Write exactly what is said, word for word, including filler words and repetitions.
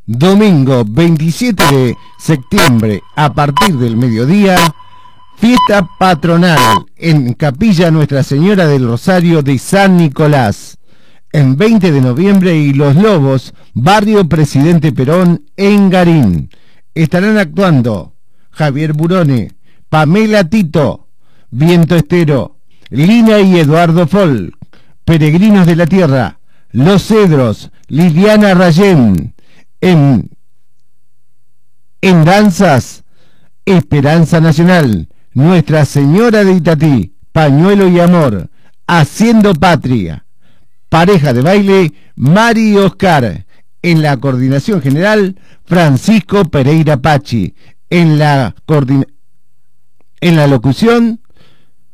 Domingo veintisiete de septiembre, a partir del mediodía, fiesta patronal en Capilla Nuestra Señora del Rosario de San Nicolás. En veinte de noviembre y Los Lobos, barrio Presidente Perón, en Garín. Estarán actuando Javier Burone, Pamela Tito, Viento Estero, Lina y Eduardo Folk, Peregrinos de la Tierra, Los Cedros, Liliana Rayén. En, en danzas, Esperanza Nacional, Nuestra Señora de Itatí, Pañuelo y Amor, Haciendo Patria. Pareja de baile, Mari y Oscar. En la coordinación general, Francisco Pereira Pachi. En la, coordina en la locución,